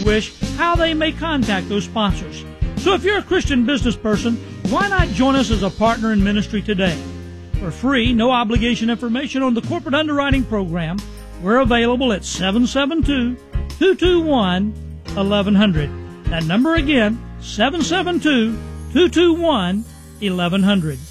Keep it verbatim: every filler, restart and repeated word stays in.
wish how they may contact those sponsors. So if you're a Christian business person, why not join us as a partner in ministry today? For free, no obligation information on the corporate underwriting program, we're available at seven seven two, two two one, eleven hundred. That number again, seven seven two, two two one, eleven hundred.